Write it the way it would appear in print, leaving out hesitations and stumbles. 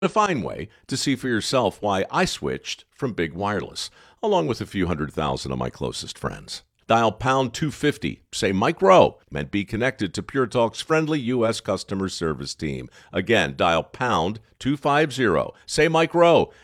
A fine way to see for yourself why I switched from Big Wireless, along with a few 100,000 of my closest friends. Dial pound 250, say Mike Rowe, and be connected to Pure Talk's friendly U.S. customer service team. Again, dial pound 250, say Mike Rowe,